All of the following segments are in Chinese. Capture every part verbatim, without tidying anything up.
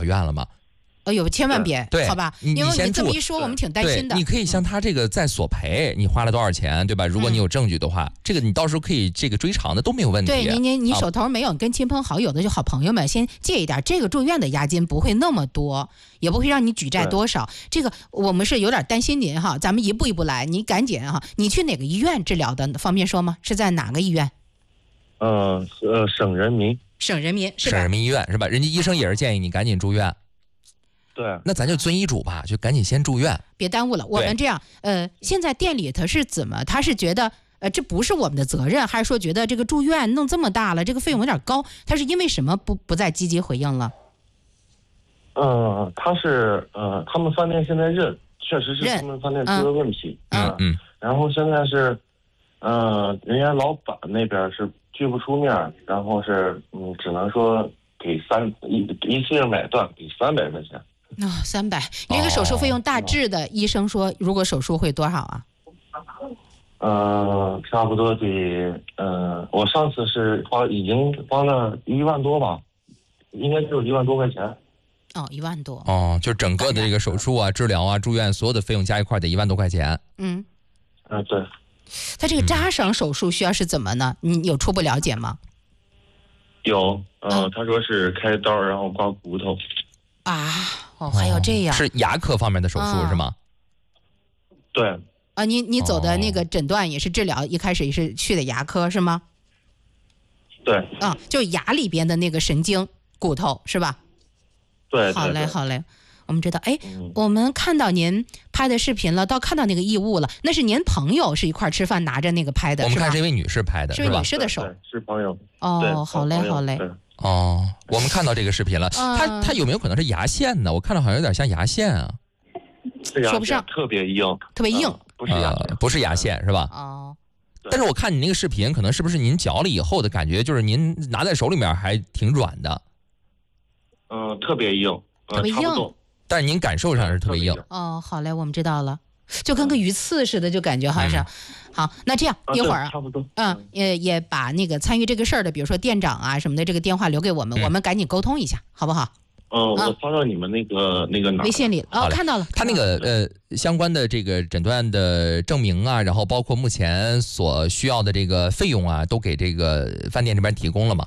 了院了吗？ 哎呦，千万别， 对， 好吧？ 你因为你你这么一说，我们挺担心的。 你可以向他这个再索赔，你花了多少钱，对吧？如果你有证据的话，嗯、这个你到时候可以这个追偿的都没有问题。 对，你你你手头没有，啊、跟亲朋好友的就好朋友们先借一点，这个住院的押金不会那么多，也不会让你举债多少。这个我们是有点担心您哈，咱们一步一步来，你赶紧哈，你去哪个医院治疗的？方便说吗？是在哪个医院？ 呃呃，省人民。 省人民是吧？ 省人民医院是吧？人家医生也是建议你赶紧住院。 对， 那咱就遵医嘱吧，就赶紧先住院， 别耽误了。我们这样，呃，现在店里他是怎么？他是觉得，呃，这不是我们的责任，还是说觉得这个住院弄这么大了，这个费用有点高？他是因为什么不不再积极回应了？ 呃，他是呃，他们饭店现在认，确实是他们饭店出了问题。 嗯嗯。 然后现在是，呃，人家老板那边是拒不出面，然后是嗯，只能说给三一一次性买断，给三百块钱。 啊、哦，三百，你这个手术费用大致的，医生说，如果手术会多少啊？ 呃，差不多得，呃，我上次是花已经花了一万多吧，应该就一万多块钱。 哦，一万多。 哦，就整个的这个手术啊、治疗啊、住院所有的费用加一块得一万多块钱。 嗯， 嗯、呃，对。 他这个扎伤手术需要是怎么呢？你有初步了解吗？ 有，呃，他说是开刀然后刮骨头。 啊。哦，还有这样、 哦、是牙科方面的手术、哦、是吗？ 对啊，你你走的那个诊断也是治疗，哦、一开始也是去的牙科是吗？ 对啊，就牙里边的那个神经骨头是吧？ 对， 好嘞好嘞，我们知道，哎、嗯，我们看到您拍的视频了，到看到那个异物了，那是您朋友是一块吃饭拿着那个拍的， 我们看是一位女士拍的， 是女士的手， 是朋友。 哦，好嘞好嘞。 哦，我们看到这个视频了，它它有没有可能是牙线呢？我看到好像有点像牙线啊。 说不上， 特别硬， 特别硬， 呃、不是牙线、 呃，不是牙线是吧？ 哦。 但是我看你那个视频，可能是不是您嚼了以后的感觉，就是您拿在手里面还挺软的。 嗯、呃，特别硬，呃、 特别硬。 但是您感受上是特别硬。 哦，好嘞，我们知道了。就跟个鱼刺似的，就感觉好像、嗯、好。那这样一会儿， 差不多， 嗯，也也把那个参与这个事儿的，比如说店长啊什么的，这个电话留给我们，嗯、我们赶紧沟通一下，好不好？ 嗯、呃，我发到你们那个那个哪微信里哦，看到了。 他那个呃相关的这个诊断的证明啊，然后包括目前所需要的这个费用啊，都给这个饭店这边提供了吗？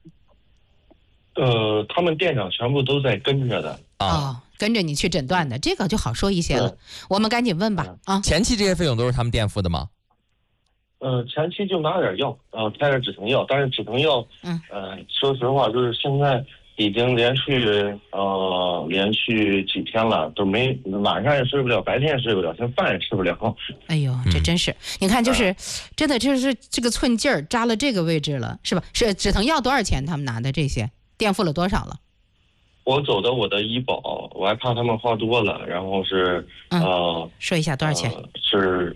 呃，他们店长全部都在跟着的啊。哦，跟着你去诊断的，这个就好说一些了。我们赶紧问吧啊！ 前期这些费用都是他们店付的吗？ 呃，前期就拿点药，呃，开点止疼药，但是止疼药， 嗯， 呃，说实话，就是现在已经连续呃连续几天了，都没晚上也睡不了，白天也睡不了，现在饭也吃不了。 哎呦，这真是，嗯、你看，就是、嗯、真的，就是这个寸劲儿扎了这个位置了，是吧？是止疼药多少钱？他们拿的这些，垫付了多少了？ 我走的我的医保，我还怕他们花多了，然后是、 嗯、 呃， 说一下多少钱？ 呃、是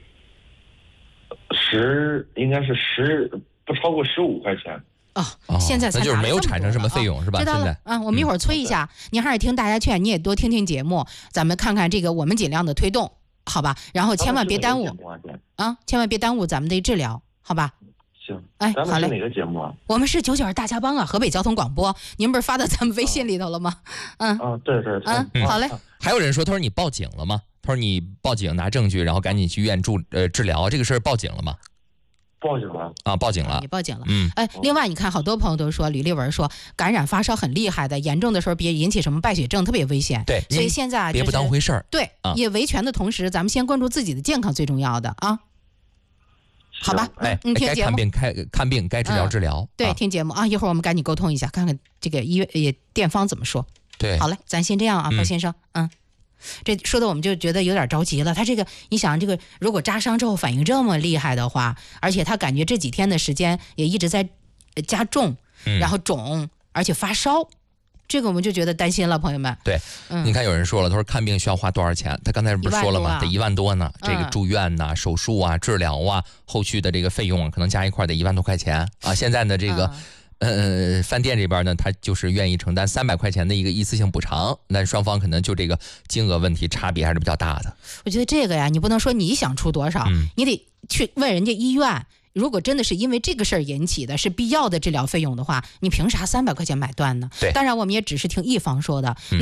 十，应该是十，不超过十五块钱。 哦，现在才那就是没有产生什么费用、 哦、 是吧？ 知道了啊，我们一会儿催一下，嗯、您还是听大家劝，你也多听听节目，咱们看看这个，我们尽量的推动，好吧？然后千万别耽误啊，千万别耽误咱们的治疗，好吧？ 行， 哎， 好嘞。哪个节目啊？ 我们是九九二大家帮啊，河北交通广播。您不是发到咱们微信里头了吗？嗯。 啊，对对对。 嗯，嗯好嘞。 还有人说，他说你报警了吗？他说你报警拿证据，然后赶紧去医院住呃治疗，这个事儿报警了吗？ 报警了啊，报警了。 你报警了。 嗯。 哎，另外你看，好多朋友都说，吕丽文说，感染发烧很厉害的，严重的时候别引起什么败血症，特别危险。 对。 所以现在、就是、 别不当回事儿。 对、啊，也维权的同时，咱们先关注自己的健康最重要的啊。好吧， 哎， 嗯，听节目， 该看病开看病，该治疗治疗、 嗯。对、啊，听节目啊，一会儿我们赶紧沟通一下，看看这个医院也店方怎么说。 对， 好嘞，咱先这样啊，包先生，嗯，这说的我们就觉得有点着急了。他这个，你想，这个如果扎伤之后反应这么厉害的话，而且他感觉这几天的时间也一直在加重， 嗯、 然后肿，而且发烧。这个我们就觉得担心了，朋友们。 对，嗯、你看有人说了，他说看病需要花多少钱？他刚才不是说了吗？ 啊、 得一万多呢。 嗯、 这个住院呐、手术啊、治疗啊，后续的这个费用啊，可能加一块得一万多块钱啊。现在呢，这个、嗯、呃饭店这边呢，他就是愿意承担三百块钱的一个一次性补偿，那双方可能就这个金额问题差别还是比较大的。 我觉得这个呀，你不能说你想出多少， 嗯、 你得去问人家医院。如果真的是因为这个事儿引起的是必要的治疗费用的话，你凭啥三百块钱买断呢？ 对， 当然我们也只是听一方说的。 嗯